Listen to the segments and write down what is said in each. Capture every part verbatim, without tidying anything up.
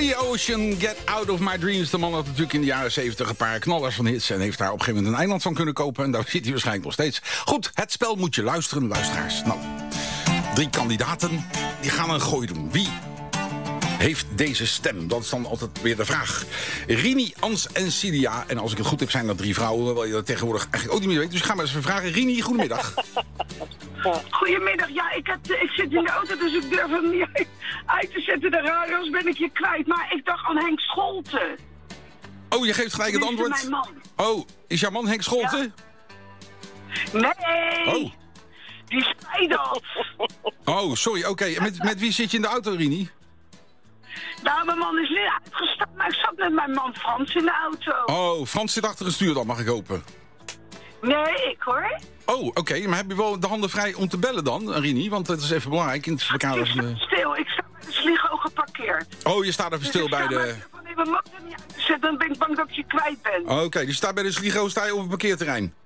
Free Ocean, Get Out of My Dreams. De man had natuurlijk in de jaren zeventig een paar knallers van hits... en heeft daar op een gegeven moment een eiland van kunnen kopen. En daar zit hij waarschijnlijk nog steeds. Goed, het spel moet je luisteren, luisteraars. Nou, drie kandidaten, die gaan een gooi doen. Wie heeft deze stem? Dat is dan altijd weer de vraag. Rini, Ans en Cilia. En als ik het goed heb, zijn dat drie vrouwen... hoewel je dat tegenwoordig eigenlijk ook niet meer weet. Dus ik ga maar eens even vragen. Rini, goedemiddag. Goedemiddag, ja, ik, heb, ik zit in de auto, dus ik durf hem niet uit te zetten. De radio's ben ik je kwijt, maar ik dacht aan Henk Scholten. Oh, je geeft gelijk het antwoord. Mijn man. Oh, is jouw man Henk Scholten? Ja. Nee, oh. Die zei dat. Oh, sorry, oké. Okay. Met, met wie zit je in de auto, Rini? Nou, mijn man is niet uitgestapt, maar ik zat met mijn man Frans in de auto. Oh, Frans zit achter het stuur dan, mag ik hopen? Nee, ik hoor. Oh, oké, okay, maar heb je wel de handen vrij om te bellen dan, Rini? Want dat is even belangrijk in het verkader. Ik sta stil, ik sta bij de Sligo geparkeerd. Oh, je staat even dus stil bij de... Maar, wanneer mijn motor niet uit te zetten, dan ben ik bang dat ik je kwijt ben. Oh, oké, okay, dus je staat bij de Sligo, sta je op het parkeerterrein?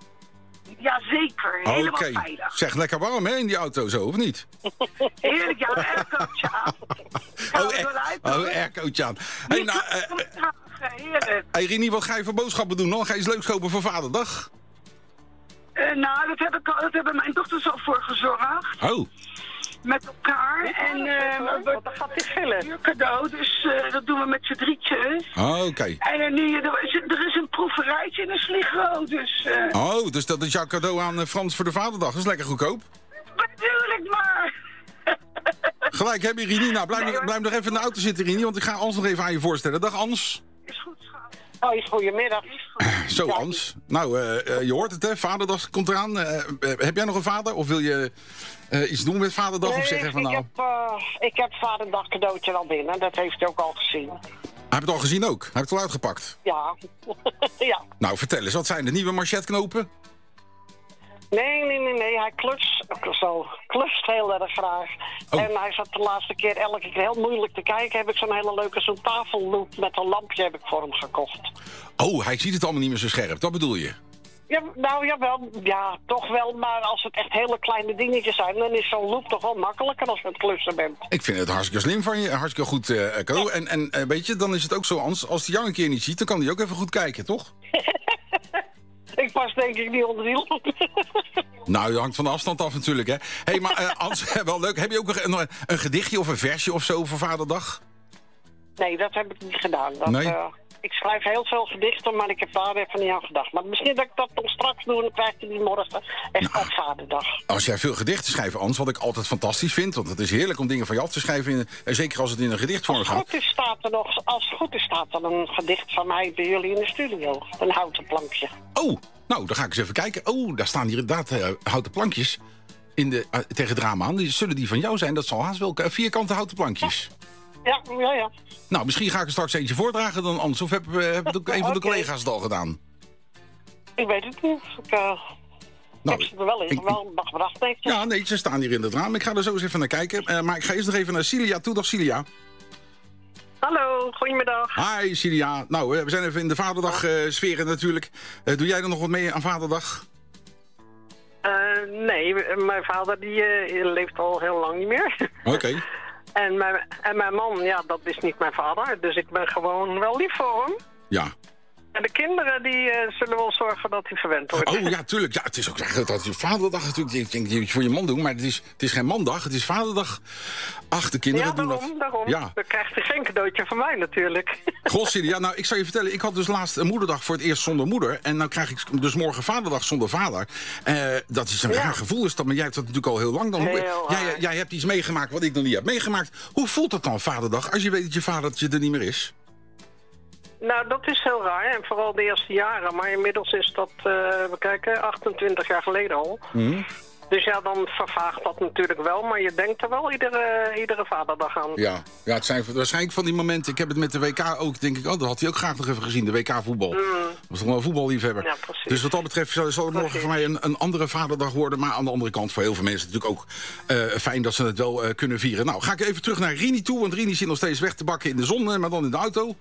Jazeker, helemaal okay. veilig. Zeg, lekker warm hè, in die auto zo, of niet? Heerlijk, ja, een aircootje aan. Oh, er, oh, aircootje aan. Hey, nou, uh, heerlijk. Hey Rini, wat ga je voor boodschappen doen dan? Ga je iets leuks kopen voor Vaderdag? Uh, nou, dat, heb ik al, dat hebben mijn dochters al voor gezorgd. Oh. Met elkaar. En uh, dat gaat te vullen. Een cadeau, dus uh, dat doen we met z'n drietjes. Oh, oké. Okay. En er, nu, er, is, er is een proeverijtje in een Sligo, dus... Uh... Oh, dus dat is jouw cadeau aan uh, Frans voor de Vaderdag. Dat is lekker goedkoop. Natuurlijk maar. Gelijk heb je, Rini. Nou, blijf, nee, blijf nog even in de auto zitten, Rini, want ik ga Ans nog even aan je voorstellen. Dag, Ans. Is goed, schat. Oh, goedemiddag. Zo, Ans. Nou, uh, uh, je hoort het, hè? Vaderdag komt eraan. Uh, uh, heb jij nog een vader? Of wil je uh, iets doen met Vaderdag? Nee, of zeggen van nou... ik, heb, uh, ik heb Vaderdag cadeautje al binnen. Dat heeft hij ook al gezien. Hij heeft het al gezien ook? Hij heeft het al uitgepakt? Ja. ja. Nou, vertel eens. Wat zijn de nieuwe manchetknopen? Nee, nee, nee, nee. Hij klust, zo, klust heel erg graag. Oh. En hij zat de laatste keer elke keer heel moeilijk te kijken. Heb ik zo'n hele leuke zo'n tafelloop met een lampje heb ik voor hem gekocht. Oh, hij ziet het allemaal niet meer zo scherp. Dat bedoel je? Ja, nou, jawel. Ja, toch wel. Maar als het echt hele kleine dingetjes zijn, dan is zo'n loop toch wel makkelijker als je het klussen bent. Ik vind het hartstikke slim van je. Hartstikke goed, uh, cadeau. En, en uh, weet je, dan is het ook zo, Ans, als hij jou een keer niet ziet, dan kan hij ook even goed kijken, toch? Ik pas denk ik niet onder die lamp. Nou, je hangt van de afstand af natuurlijk, hè. Hé, hey, maar uh, Ans, wel leuk. Heb je ook een, een, een gedichtje of een versje of zo voor Vaderdag? Nee, dat heb ik niet gedaan. Dat, nee? Uh, ik schrijf heel veel gedichten, maar ik heb daar even niet aan gedacht. Maar misschien dat ik dat nog straks doe en dan krijg je die morgen echt nou, op Vaderdag. Als jij veel gedichten schrijft, Ans, wat ik altijd fantastisch vind... want het is heerlijk om dingen van je af te schrijven, in, en zeker als het in een gedichtvorm gaat. Als het goed is, staat er nog, als het goed is, staat er een gedicht van mij bij jullie in de studio. Een houten plankje. Oh, nou, dan ga ik eens even kijken. Oh, daar staan hier inderdaad uh, houten plankjes in de, uh, tegen het raam aan. Die, zullen die van jou zijn? Dat zal haast wel uh, vierkante houten plankjes. Ja. Ja, ja, ja. Nou, misschien ga ik er straks eentje voordragen dan, Ans. Of heb, uh, heb het ook een van okay. de collega's het al gedaan? Ik weet het niet. Ik, uh, nou, ik heb ze er wel in. Ik, wel dag bedacht, denk je. Ja, nee, ze staan hier in het raam. Ik ga er zo eens even naar kijken. Uh, maar ik ga eerst nog even naar Cilia toe. Dag, Cilia. Hallo, goedemiddag. Hi, Cilia. Nou, uh, we zijn even in de Vaderdag-sferen uh, natuurlijk. Uh, doe jij er nog wat mee aan Vaderdag? Uh, nee, mijn vader die uh, leeft al heel lang niet meer. Oké. Okay. En mijn, en mijn man, ja, dat is niet mijn vader. Dus ik ben gewoon wel lief voor hem. Ja. En de kinderen, die uh, zullen wel zorgen dat hij verwend wordt. Oh ja, tuurlijk. Ja, het is ook eigenlijk dat je Vaderdag natuurlijk. Ik denk, je voor je man doen, maar het is, het is geen mandag. Het is Vaderdag. Ach, de kinderen ja, daarom, doen dat. daarom. Ja. Dan krijgt hij geen cadeautje van mij natuurlijk. Goh, ja, nou, ik zal je vertellen. Ik had dus laatst een moederdag voor het eerst zonder moeder. En dan krijg ik dus morgen Vaderdag zonder vader. Uh, dat is een ja. raar gevoel. Is dat, maar jij hebt dat natuurlijk al heel lang. Dan, heel jij, jij hebt iets meegemaakt wat ik nog niet heb meegemaakt. Hoe voelt het dan, Vaderdag, als je weet dat je vadertje er niet meer is? Nou, dat is heel raar. En vooral de eerste jaren. Maar inmiddels is dat, uh, we kijken, achtentwintig jaar geleden al. Mm-hmm. Dus ja, dan vervaagt dat natuurlijk wel. Maar je denkt er wel iedere, iedere vaderdag aan. Ja, ja, het zijn waarschijnlijk van die momenten. Ik heb het met de W K ook, denk ik. Oh, dat had hij ook graag nog even gezien, de W K-voetbal. Mm. Was toch wel een voetballiefhebber. Ja, precies. Dus wat dat betreft zal, zal het morgen voor mij een, een andere vaderdag worden. Maar aan de andere kant, voor heel veel mensen natuurlijk ook uh, fijn dat ze het wel uh, kunnen vieren. Nou, ga ik even terug naar Rini toe. Want Rini zit nog steeds weg te bakken in de zon, maar dan in de auto.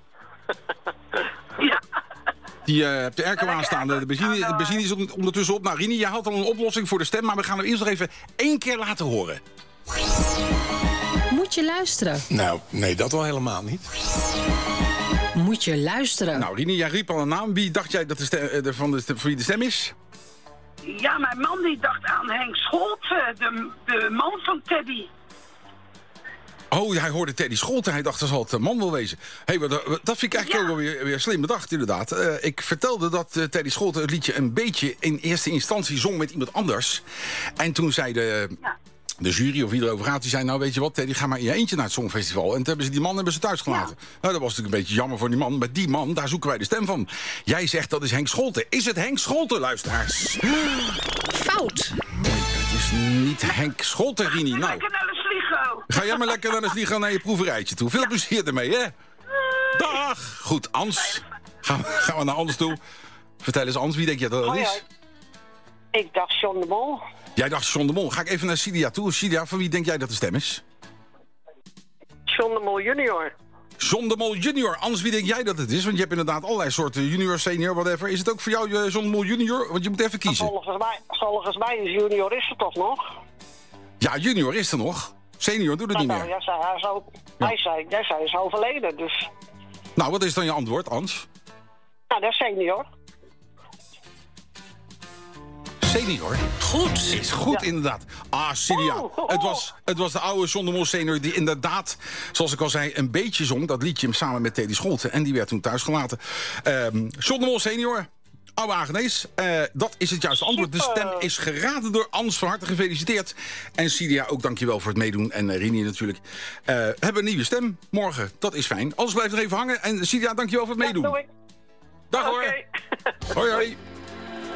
Ja. Die uh, hebt de airco aanstaan. De benzine, de benzine is ondertussen op. Nou, Rini, jij had al een oplossing voor de stem. Maar we gaan hem eerst nog even één keer laten horen. Moet Moet je luisteren? Nou, nee, dat wel helemaal niet. Moet je luisteren? Nou, Rini, jij riep al een naam. Wie dacht jij dat de stem, de, van de, voor wie de stem is? Ja, mijn man die dacht aan Henk Scholte, de, de man van Teddy. Oh, hij hoorde Teddy Scholten. Hij dacht, dat zal het man wel wezen. Hey, wat, wat, dat vind ik eigenlijk Ja. ook wel weer, weer slim bedacht, inderdaad. Uh, ik vertelde dat uh, Teddy Scholten het liedje een beetje in eerste instantie zong met iemand anders. En toen zei de, Ja. de jury of wie erover gaat, die zei, nou weet je wat, Teddy, ga maar in je eentje naar het Songfestival. En toen hebben ze die man hebben ze thuis gelaten. Ja. Nou, dat was natuurlijk een beetje jammer voor die man. Maar die man, daar zoeken wij de stem van. Jij zegt dat is Henk Scholten. Is het Henk Scholten, luisteraars? Fout. Het is niet Henk Scholten, Rini. Nou, Lekker naar de Sligo. ga jij maar lekker naar de vliegen naar je proeverijtje toe. Veel plezier ermee, hè? Dag! Goed, Ans. Gaan we, gaan we naar Ans toe. Vertel eens, Ans, wie denk je dat dat Hoi, is? hoi. Ik dacht John de Mol. Jij dacht John de Mol. Ga ik even naar Cydia toe. Cydia, van wie denk jij dat de stem is? John de Mol junior. John de Mol junior. Anders, wie denk jij dat het is? Want je hebt inderdaad allerlei soorten junior, senior, whatever. Is het ook voor jou uh, John de Mol junior? Want je moet even kiezen. Volgens mij, volgens mij is junior is er toch nog? Ja, junior is er nog. Senior doet het niet Nou, meer. jij zei, hij, is ook, hij, zei, jij zei, hij is overleden, dus... Nou, wat is dan je antwoord, Ans? Nou, dat is senior. Senior? Goed. Is goed, Ja. inderdaad. Ah, Cydia. Oh, oh, Het was, het was de oude John de Mol senior die inderdaad, zoals ik al zei, een beetje zong. Dat liedje samen met Teddy Scholten. En die werd toen thuis gelaten. Um, John de Mol senior. Oude Agnees, uh, dat is het juiste antwoord. De stem is geraden door Ans. Van harte gefeliciteerd. En Cydia, ook dankjewel voor het meedoen. En uh, Rini natuurlijk. Uh, hebben een nieuwe stem morgen. Dat is fijn. Alles blijft nog even hangen. En Cydia, dankjewel voor het meedoen. Ja, doe ik. Dag hoor. Oké. Hoi hoi.